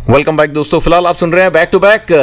Welcome back दोस्तों। फिलहाल आप सुन रहे हैं बैक टू बैक।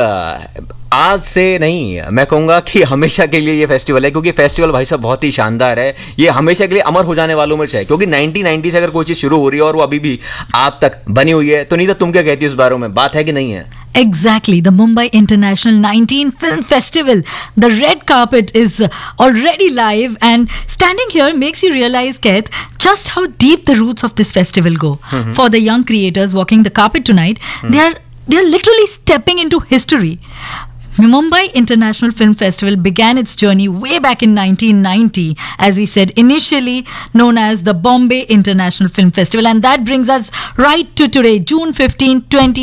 आज से नहीं, मैं कहूंगा कि हमेशा के लिए ये फेस्टिवल है, क्योंकि फेस्टिवल भाई साहब बहुत ही शानदार है। ये हमेशा के लिए अमर हो जाने वालों में से है, क्योंकि 1990 से अगर कोई चीज शुरू हो रही है और वो अभी भी आप तक बनी हुई है, तो नहीं तो तुम क्या कहती हो इस बारे में, बात है कि नहीं है? Exactly, the Mumbai International 19 Film Festival. The red carpet is already live, and standing here makes you realize, Ket, just how deep the roots of this festival go. For the young creators walking the carpet tonight, they are literally stepping into history. Mumbai International Film Festival began its journey way back in 1990, as we said, initially known as the Bombay International Film Festival, and that brings us right to today, June 15,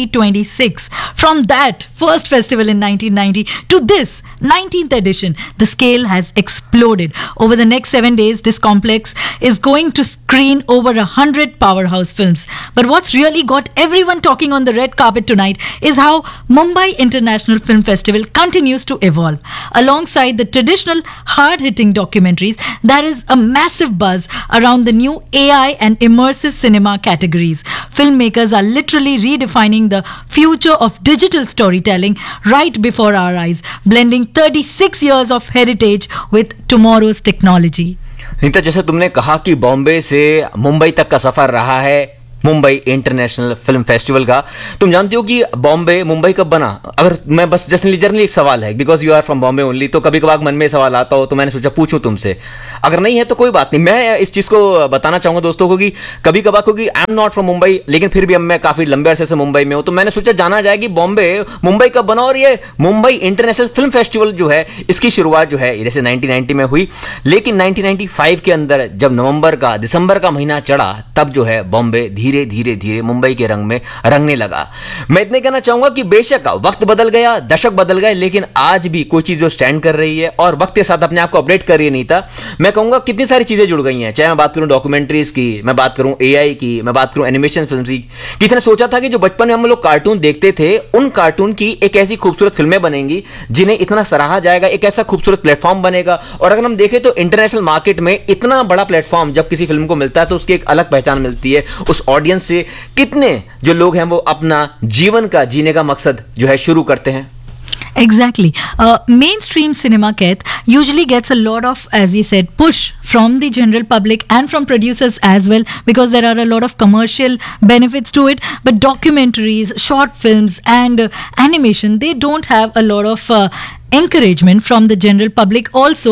2026. From that first festival in 1990 to this 19th edition, the scale has exploded. Over the next 7 days, this complex is going to screen over 100 powerhouse films. But what's really got everyone talking on the red carpet tonight is how Mumbai International Film Festival continues to evolve. Alongside the traditional hard-hitting documentaries, there is a massive buzz around the new AI and immersive cinema categories. Filmmakers are literally redefining the future of digital storytelling right before our eyes, blending 36 years of heritage with tomorrow's technology. Nita, जैसे तुमने कहा कि बॉम्बे से मुंबई तक का सफर रहा है Mumbai international film festival का, तुम जानते हो कि बॉम्बे मुंबई कब बना? अगर मैं बस जस्ट जनरली एक सवाल है, because you are from Bombay only, तो कभी कभार मन में सवाल आता हो, तो मैंने सोचा पूछूं तुमसे। अगर नहीं है तो कोई बात नहीं, मैं इस चीज को बताना चाहूंगा दोस्तों को कि कभी कभार, क्योंकि I am not from Mumbai, लेकिन फिर भी अब मैं काफी लंबे अरसे से मुंबई में हूं, तो मैंने सोचा जाना जाए कि बॉम्बे मुंबई कब बना। और ये मुंबई इंटरनेशनल फिल्म फेस्टिवल जो है, इसकी शुरुआत जो है जैसे 1990 में हुई, लेकिन 1995 के अंदर जब दिसंबर का महीना चढ़ा, तब जो है बॉम्बे धीरे धीरे मुंबई के रंग में रंगने लगा। मैं इतने कहना चाहूंगा कि बेशक वक्त बदल गया, दशक बदल गए, लेकिन आज भी कोई चीज जो स्टैंड कर रही है और वक्त के साथ अपने आप को अपडेट कर रही है। नीता, मैं कहूंगा कितनी सारी चीजें जुड़ गई हैं, चाहे मैं बात करूं डॉक्यूमेंट्रीज की, मैं बात करूं एआई की, मैं बात करूं एनिमेशन फिल्म की। किसी ने सोचा था कि जो बचपन में हम लोग कार्टून देखते थे, उन कार्टून की एक ऐसी खूबसूरत फिल्में बनेंगी जिन्हें इतना सराहा जाएगा, एक ऐसा खूबसूरत प्लेटफॉर्म बनेगा। और अगर हम देखें तो इंटरनेशनल मार्केट में इतना बड़ा प्लेटफॉर्म जब किसी फिल्म को मिलता है, तो उसकी एक अलग पहचान मिलती है। उस ऑडियंस से कितने जो लोग हैं वो अपना जीवन का जीने का मकसद जो है शुरू करते हैं। Exactly. Mainstream cinema, Ket, usually gets a lot of, as we said, push from the general public and from producers as well, because there are a lot of commercial benefits to it. But documentaries, short films and animation, they don't have a lot of encouragement from the general public. Also,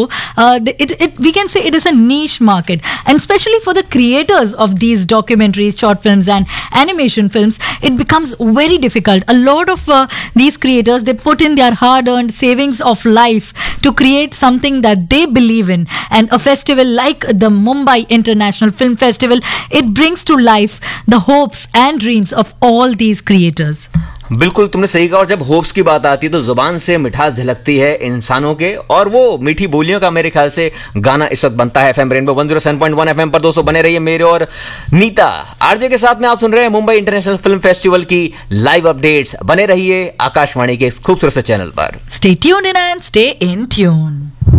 we can say it is a niche market, and especially for the creators of these documentaries, short films and animation films, it becomes very difficult. A lot of these creators, they put in their hard-earned savings of life to create something that they believe in, and a festival like the Mumbai International Film Festival, it brings to life the hopes and dreams of all these creators. बिल्कुल तुमने सही कहा। और जब hopes की बात आती है तो जुबान से मिठास झलकती है इंसानों के, और वो मीठी बोलियों का मेरे ख्याल से गाना इस वक्त बनता है एफएम रेनबो 107.1 एफएम पर। दोस्तों बने रहिए मेरे और नीता आरजे के साथ में। आप सुन रहे हैं मुंबई इंटरनेशनल फिल्म फेस्टिवल की लाइव अपडेट्स। बने रहिए आकाशवाणी के इस खूबसूरत से चैनल पर। Stay tuned in and stay in tune.